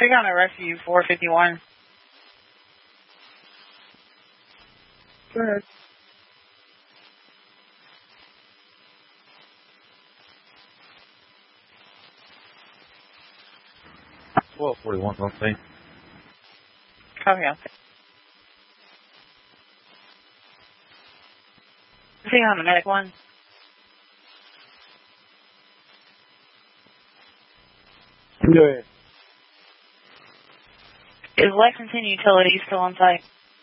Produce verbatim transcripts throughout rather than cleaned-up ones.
Take on a rescue four fifty-one. Go ahead. twelve forty-one, let's see. Copy on. Take on the medic one. Go ahead. Is Lexington Utilities still on site?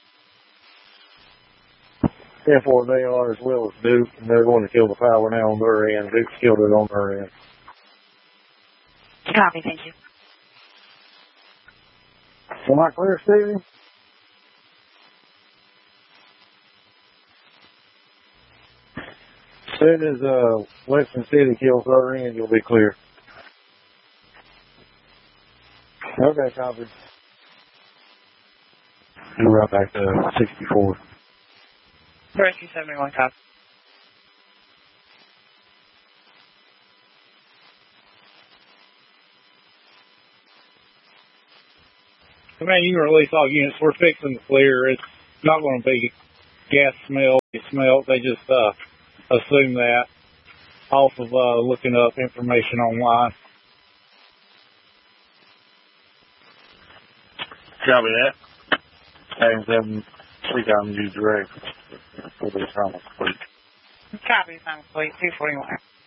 ten four, they are as well as Duke, and they're going to kill the power now on their end. Duke's killed it on their end. Copy, thank you. Am I clear, Stevie? As soon as uh, Lexington City kills their end, you'll be clear. Okay, copy. And we're right back to sixty-four. Rescue seventy-one, copy. Man, you can release all units. We're fixing to clear. It's not going to be gas smell. It smelled. They just uh, assume that off of uh, looking up information online. Copy that. Having seven, three times you direct for the Thomas fleet. Copy, Thomas fleet, two forty-one.